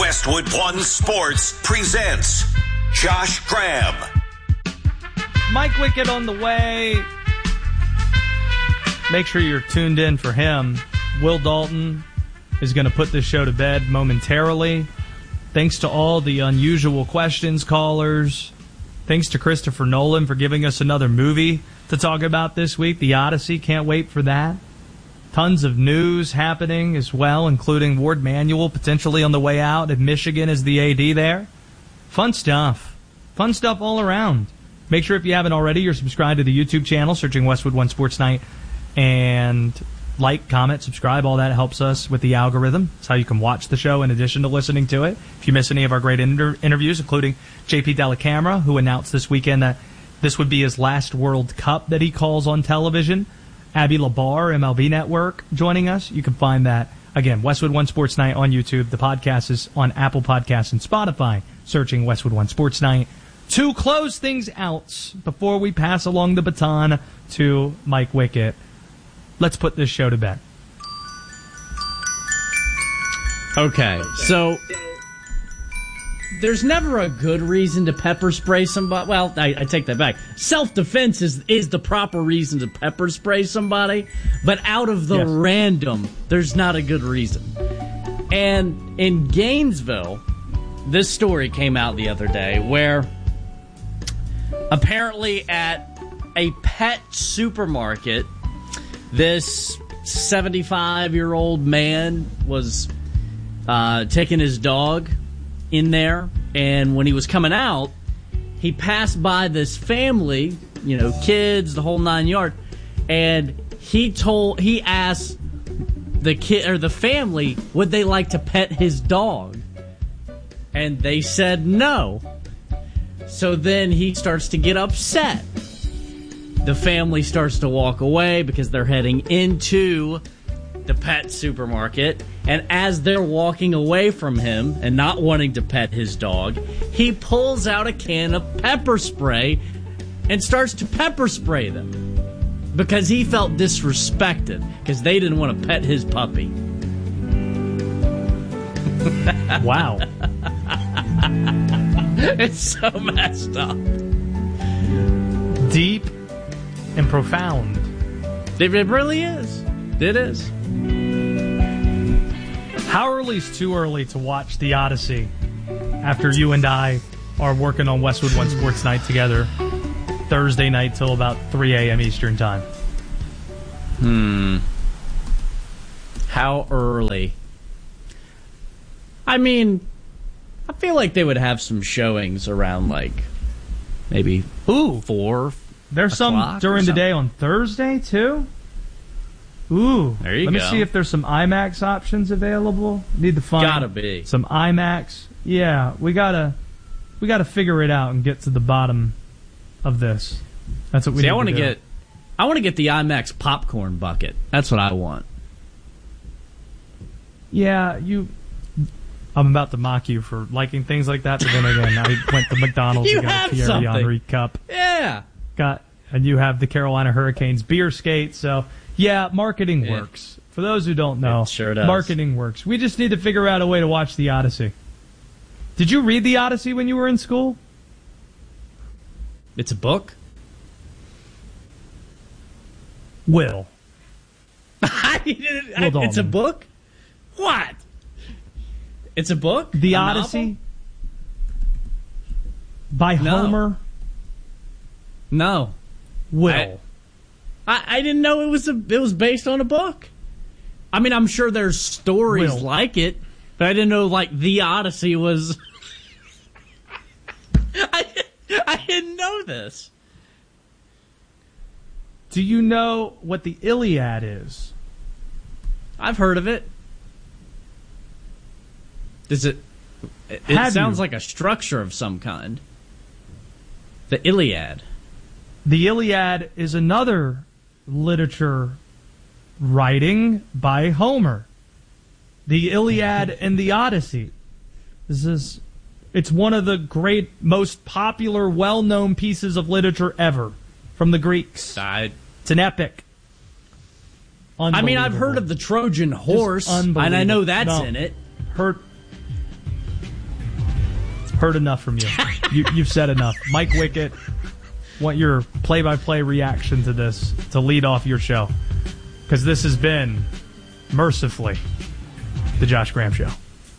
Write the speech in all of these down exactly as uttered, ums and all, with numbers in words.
Westwood One Sports presents Josh Graham. Mike Wickett on the way. Make sure you're tuned in for him. Will Dalton is going to put this show to bed momentarily. Thanks to all the unusual questions callers. Thanks to Christopher Nolan for giving us another movie to talk about this week, The Odyssey. Can't wait for that. Tons of news happening as well, including Ward Manuel potentially on the way out if Michigan is the A D there. Fun stuff. Fun stuff all around. Make sure if you haven't already, you're subscribed to the YouTube channel, searching Westwood One Sports Night. And like, comment, subscribe. All that helps us with the algorithm. It's how you can watch the show in addition to listening to it. If you miss any of our great inter- interviews, including J P Dellacamera, who announced this weekend that this would be his last World Cup that he calls on television. Abby Labar, M L B Network, joining us. You can find that, again, Westwood One Sports Night on YouTube. The podcast is on Apple Podcasts and Spotify, searching Westwood One Sports Night. To close things out, before we pass along the baton to Mike Wickett, let's put this show to bed. Okay, so there's never a good reason to pepper spray somebody. Well, I, I take that back. Self-defense is, is the proper reason to pepper spray somebody, but out of the yes. random, there's not a good reason. And in Gainesville, this story came out the other day where apparently at a pet supermarket, this seventy-five-year-old man was uh, taking his dog in there, and when he was coming out, he passed by this family, you know, kids, the whole nine yards, and he told, he asked the kid or the family, would they like to pet his dog? And they said no. So then he starts to get upset. The family starts to walk away because they're heading into the pet supermarket. And as they're walking away from him and not wanting to pet his dog, he pulls out a can of pepper spray and starts to pepper spray them because he felt disrespected because they didn't want to pet his puppy. Wow. It's so messed up. Deep and profound. It really is. It is. How early is too early to watch The Odyssey after you and I are working on Westwood One Sports Night together Thursday night till about three a.m. Eastern Time? Hmm. How early? I mean, I feel like they would have some showings around like maybe Ooh. four. There's some during the day on Thursday, too? Ooh. There you Let go. me see if there's some IMAX options available. Need to find gotta be. some IMAX. Yeah, we gotta we gotta figure it out and get to the bottom of this. That's what we see, need I want to to do. get I want to get the IMAX popcorn bucket. That's what I want. Yeah, you I'm about to mock you for liking things like that, but then again, I went to McDonald's You and got have a Thierry something. Henry cup. Yeah. Got and you have the Carolina Hurricanes beer skate, so yeah, marketing Yeah. works. For those who don't know, It sure does. marketing works. We just need to figure out a way to watch The Odyssey. Did you read The Odyssey when you were in school? It's a book? Will. I, Will it's a Dalton. book? What? It's a book? The A Odyssey novel? by No. Homer No. Will. I, I, I didn't know it was a, it was based on a book. I mean, I'm sure there's stories Will. like it, but I didn't know like The Odyssey was. I I didn't know this. Do you know what the Iliad is? I've heard of it. Does it? It, it Have sounds you? like a structure of some kind. The Iliad. The Iliad is another literature writing by Homer. The Iliad and the Odyssey. This is, it's one of the great, most popular, well-known pieces of literature ever from the Greeks. I, It's an epic. I mean, I've heard of the Trojan horse, and I know that's No. in it. Heard, Heard enough from you. you you've said enough. Mike Wickett, want your play-by-play reaction to this to lead off your show. Because this has been, mercifully, the Josh Graham Show.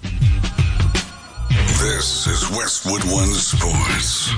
This is Westwood One Sports.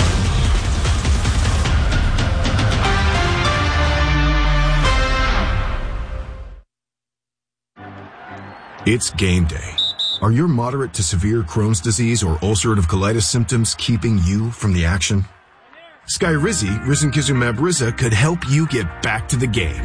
It's game day. Are your moderate to severe Crohn's disease or ulcerative colitis symptoms keeping you from the action? Skyrizi, risankizumab Riza, could help you get back to the game.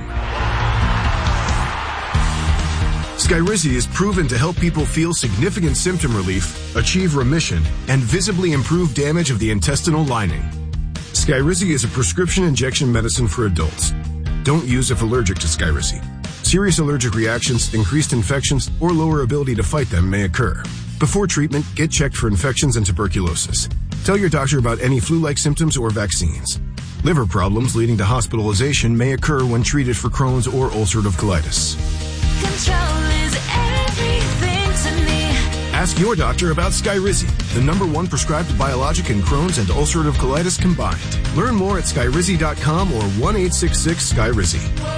Skyrizi is proven to help people feel significant symptom relief, achieve remission, and visibly improve damage of the intestinal lining. Skyrizi is a prescription injection medicine for adults. Don't use if allergic to Skyrizi. Serious allergic reactions, increased infections, or lower ability to fight them may occur. Before treatment, get checked for infections and tuberculosis. Tell your doctor about any flu-like symptoms or vaccines. Liver problems leading to hospitalization may occur when treated for Crohn's or ulcerative colitis. Control is everything to me. Ask your doctor about Skyrizi, the number one prescribed biologic in Crohn's and ulcerative colitis combined. Learn more at skyrizi dot com or one eight six six Skyrizi.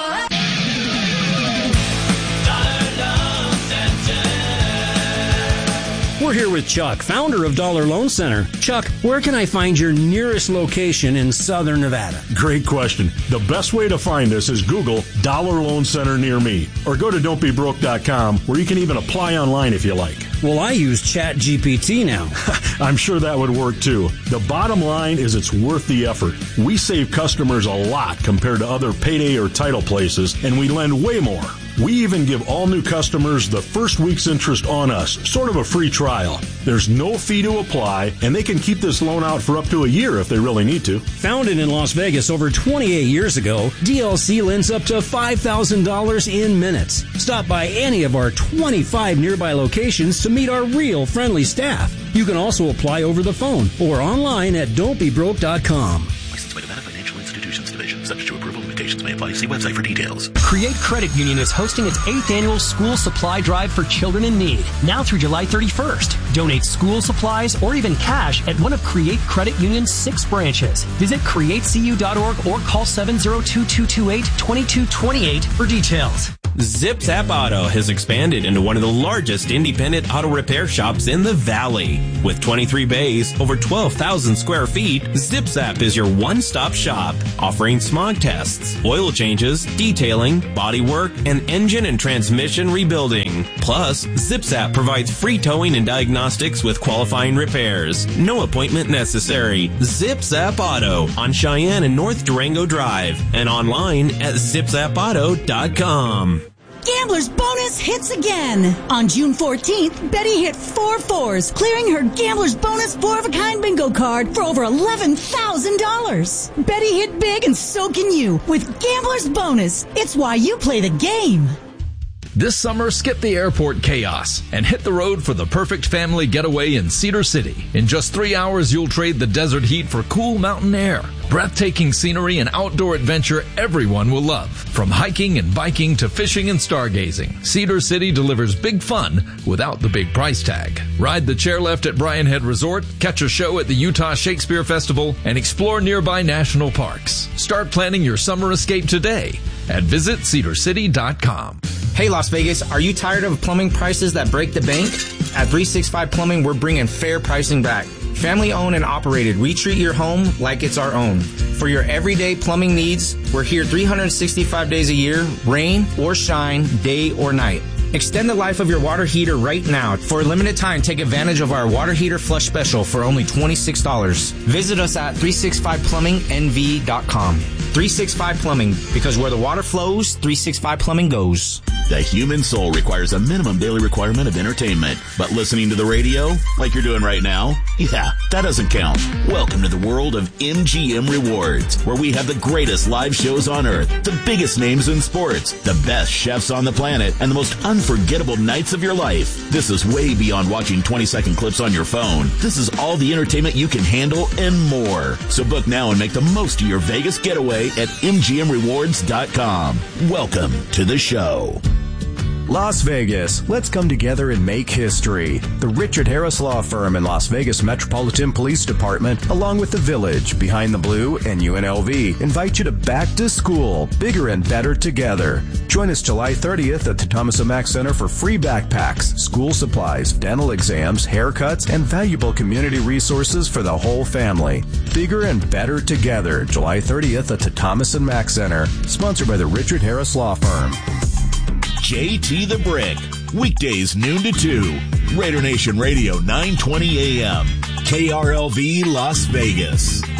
We're here with Chuck, founder of Dollar Loan Center. Chuck, where can I find your nearest location in Southern Nevada? Great question. The best way to find us is Google Dollar Loan Center near me, or go to don't be broke dot com, where you can even apply online if you like. Well, I use Chat G P T now. I'm sure that would work too. The bottom line is it's worth the effort. We save customers a lot compared to other payday or title places, and we lend way more. We even give all new customers the first week's interest on us, sort of a free trial. There's no fee to apply, and they can keep this loan out for up to a year if they really need to. Founded in Las Vegas over twenty-eight years ago, D L C lends up to five thousand dollars in minutes. Stop by any of our twenty-five nearby locations to meet our real friendly staff. You can also apply over the phone or online at don't be broke dot com. Licensed by Nevada Financial Institutions Division. Subject to approval. Limitations may apply. See website for details. Create Credit Union is hosting its eighth annual school supply drive for children in need, now through July thirty-first. Donate school supplies or even cash at one of Create Credit Union's six branches. Visit create c u dot org or call seven zero two, two two eight, two two two eight for details. ZipZap Auto has expanded into one of the largest independent auto repair shops in the Valley. With twenty-three bays, over twelve thousand square feet, ZipZap is your one-stop shop, offering smog tests, oil changes, detailing, body work, and engine and transmission rebuilding. Plus, ZipZap provides free towing and diagnostics with qualifying repairs. No appointment necessary. ZipZap Auto on Cheyenne and North Durango Drive and online at zip zap auto dot com. Gambler's Bonus hits again. On June fourteenth, Betty hit four fours, clearing her Gambler's Bonus four-of-a-kind bingo card for over eleven thousand dollars. Betty hit big, and so can you with Gambler's Bonus. It's why you play the game. This summer, skip the airport chaos and hit the road for the perfect family getaway in Cedar City. In just three hours, you'll trade the desert heat for cool mountain air, breathtaking scenery, and outdoor adventure everyone will love. From hiking and biking to fishing and stargazing, Cedar City delivers big fun without the big price tag. Ride the chairlift at Bryan Head Resort, catch a show at the Utah Shakespeare Festival, and explore nearby national parks. Start planning your summer escape today at visit cedar city dot com. Hey Las Vegas, are you tired of plumbing prices that break the bank? At three sixty-five Plumbing, we're bringing fair pricing back. Family owned and operated, we treat your home like it's our own. For your everyday plumbing needs, we're here three hundred sixty-five days a year, rain or shine, day or night. Extend the life of your water heater right now. For a limited time, take advantage of our water heater flush special for only twenty-six dollars. Visit us at three sixty-five plumbing n v dot com. three sixty-five Plumbing, because where the water flows, three sixty-five Plumbing goes. The human soul requires a minimum daily requirement of entertainment. But listening to the radio, like you're doing right now, yeah, that doesn't count. Welcome to the world of M G M Rewards, where we have the greatest live shows on earth, the biggest names in sports, the best chefs on the planet, and the most unforgettable nights of your life. This is way beyond watching twenty-second clips on your phone. This is all the entertainment you can handle and more. So book now and make the most of your Vegas getaway at m g m rewards dot com. Welcome to the show. Las Vegas, let's come together and make history. The Richard Harris Law Firm and Las Vegas Metropolitan Police Department, along with the Village, Behind the Blue, and U N L V, invite you to Back to School, bigger and better together. Join us July thirtieth at the Thomas and Mack Center for free backpacks, school supplies, dental exams, haircuts, and valuable community resources for the whole family. Bigger and better together, July thirtieth at the Thomas and Mack Center, sponsored by the Richard Harris Law Firm. J T the Brick, weekdays noon to two. Raider Nation Radio, nine twenty a.m. K R L V Las Vegas.